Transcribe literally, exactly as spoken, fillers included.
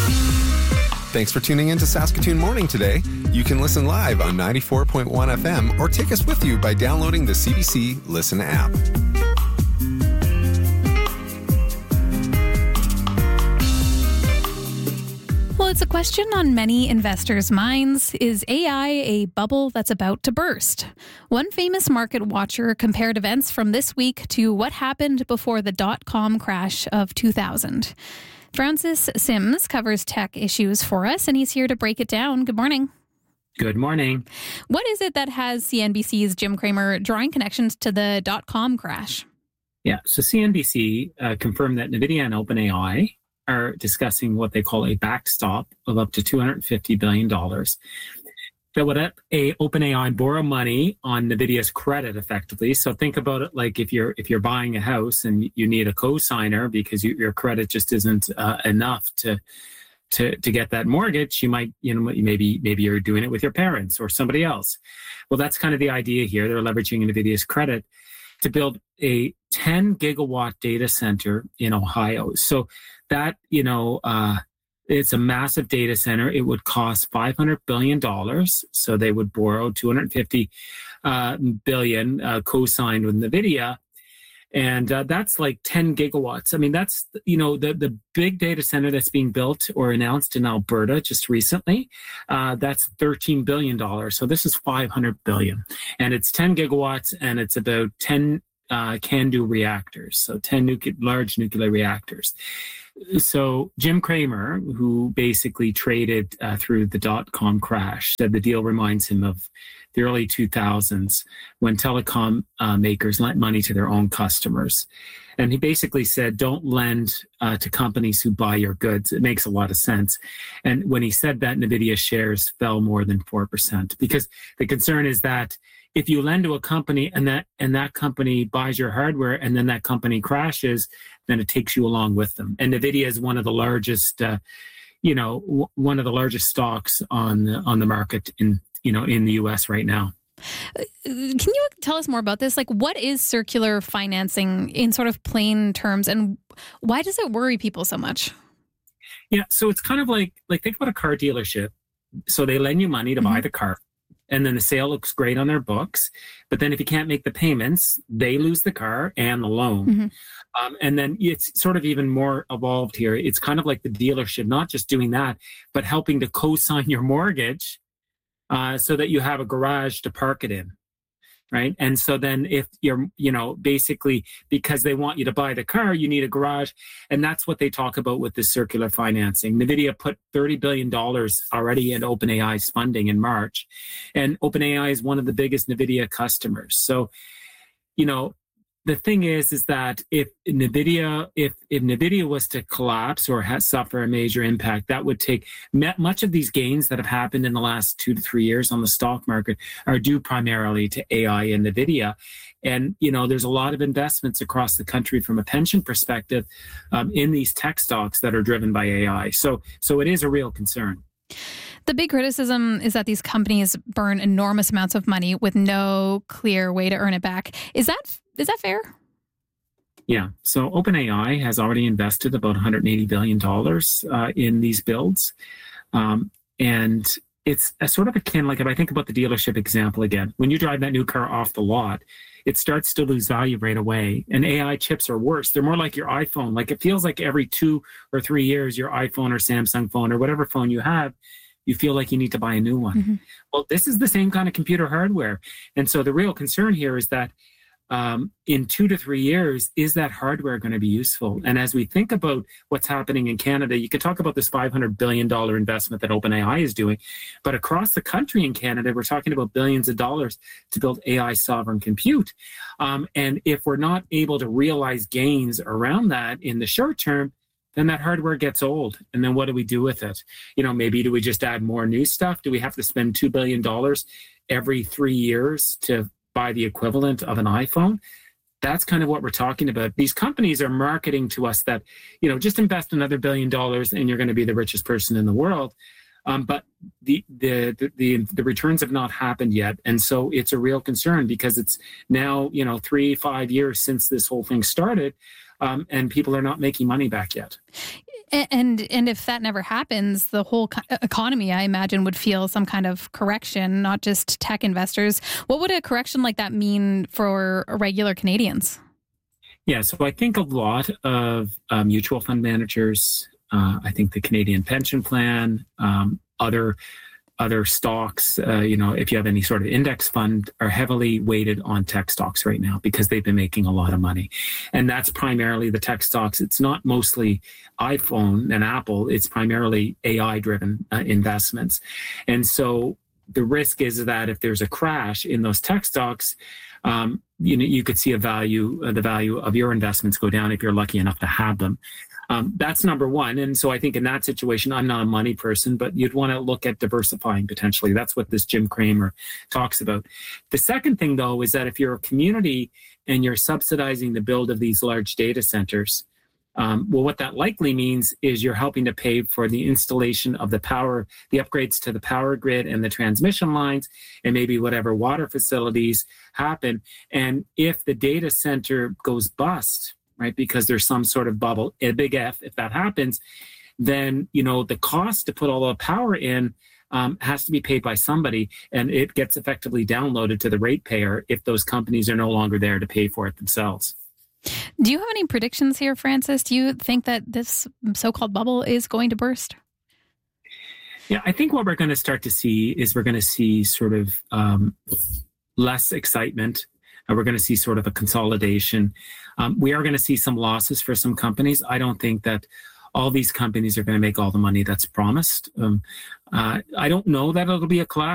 Thanks for tuning in to Saskatoon Morning today. You can listen live on ninety-four point one F M or take us with you by downloading the C B C Listen app. Well, it's a question on many investors' minds. Is A I a bubble that's about to burst? One famous market watcher compared events from this week to what happened before the dot-com crash of two thousand. Francis Sims covers tech issues for us, and he's here to break it down. Good morning. Good morning. What is it that has C N B C's Jim Cramer drawing connections to the dot-com crash? Yeah, so C N B C uh, confirmed that NVIDIA and OpenAI are discussing what they call a backstop of up to two hundred fifty billion dollars. That would a OpenAI borrow money on NVIDIA's credit effectively. So think about it like if you're if you're buying a house and you need a co-signer because you, your credit just isn't uh, enough to to to get that mortgage. You might you know maybe maybe you're doing it with your parents or somebody else. Well, that's kind of the idea here. They're leveraging NVIDIA's credit to build a ten gigawatt data center in Ohio. So that you know. Uh, It's a massive data center. It would cost five hundred billion dollars. So they would borrow two hundred fifty uh, billion uh, co-signed with NVIDIA. And uh, that's like ten gigawatts. I mean, that's, you know, the, the big data center that's being built or announced in Alberta just recently, uh, that's thirteen billion dollars. So this is five hundred billion dollars. And it's ten gigawatts and it's about ten uh, CANDU reactors. So ten nuclear, large nuclear reactors. So Jim Cramer, who basically traded uh, through the dot-com crash, said the deal reminds him of the early two thousands when telecom uh, makers lent money to their own customers. And he basically said, don't lend uh, to companies who buy your goods. It makes a lot of sense. And when he said that, NVIDIA shares fell more than four percent because the concern is that if you lend to a company and that and that company buys your hardware and then that company crashes, then it takes you along with them. And NVIDIA is one of the largest, uh, you know, w- one of the largest stocks on on the market in you know in the U S right now. Can you tell us more about this? Like, what is circular financing in sort of plain terms, and why does it worry people so much? Yeah, so it's kind of like like think about a car dealership. So they lend you money to mm-hmm. buy the car. And then the sale looks great on their books. But then if you can't make the payments, they lose the car and the loan. Mm-hmm. Um, and then it's sort of even more evolved here. It's kind of like the dealership, not just doing that, but helping to co-sign your mortgage uh, so that you have a garage to park it in. Right. And so then if you're, you know, basically because they want you to buy the car, you need a garage. And that's what they talk about with this circular financing. NVIDIA put thirty billion dollars already in OpenAI's funding in March. And OpenAI is one of the biggest NVIDIA customers. So, you know, the thing is, is that if NVIDIA, if, if NVIDIA was to collapse or has, suffer a major impact, that would take much of these gains that have happened in the last two to three years on the stock market are due primarily to A I and NVIDIA. And, you know, there's a lot of investments across the country from a pension perspective um, in these tech stocks that are driven by A I. So, so it is a real concern. The big criticism is that these companies burn enormous amounts of money with no clear way to earn it back. Is that is that fair? Yeah. So OpenAI has already invested about one hundred eighty billion dollars uh, in these builds. Um, and it's a sort of akin, like if I think about the dealership example again, when you drive that new car off the lot, it starts to lose value right away. And A I chips are worse. They're more like your iPhone. Like it feels like every two or three years, your iPhone or Samsung phone or whatever phone you have, you feel like you need to buy a new one. Mm-hmm. Well, this is the same kind of computer hardware. And so the real concern here is that um, in two to three years, is that hardware going to be useful? And as we think about what's happening in Canada, you could talk about this five hundred billion dollars investment that OpenAI is doing, but across the country in Canada, we're talking about billions of dollars to build A I sovereign compute. Um, and if we're not able to realize gains around that in the short term, then that hardware gets old. And then what do we do with it? You know, maybe do we just add more new stuff? Do we have to spend two billion dollars every three years to buy the equivalent of an iPhone? That's kind of what we're talking about. These companies are marketing to us that, you know, just invest another billion dollars and you're going to be the richest person in the world. Um, but the, the the the the returns have not happened yet, and so it's a real concern because it's now, you know, three five years since this whole thing started, um, and people are not making money back yet. And and if that never happens, the whole co- economy, I imagine, would feel some kind of correction, not just tech investors. What would a correction like that mean for regular Canadians? Yeah, so I think a lot of uh, mutual fund managers, uh, I think the Canadian Pension Plan, um, other other stocks, uh, you know, if you have any sort of index fund, are heavily weighted on tech stocks right now because they've been making a lot of money. And that's primarily the tech stocks. It's not mostly iPhone and Apple. It's primarily A I-driven uh, investments. And so the risk is that if there's a crash in those tech stocks, um, you know, you could see a value, uh, the value of your investments go down if you're lucky enough to have them. Um, that's number one. And so I think in that situation, I'm not a money person, but you'd want to look at diversifying potentially. That's what this Jim Cramer talks about. The second thing, though, is that if you're a community and you're subsidizing the build of these large data centers, um, well, what that likely means is you're helping to pay for the installation of the power, the upgrades to the power grid and the transmission lines, and maybe whatever water facilities happen. And if the data center goes bust, right, because there's some sort of bubble, a big F, if that happens, then, you know, the cost to put all the power in um, has to be paid by somebody, and it gets effectively downloaded to the ratepayer if those companies are no longer there to pay for it themselves. Do you have any predictions here, Francis? Do you think that this so-called bubble is going to burst? Yeah, I think what we're going to start to see is we're going to see sort of um, less excitement. Uh, we're going to see sort of a consolidation. Um, we are going to see some losses for some companies. I don't think that all these companies are going to make all the money that's promised. Um, uh, I don't know that it'll be a collapse.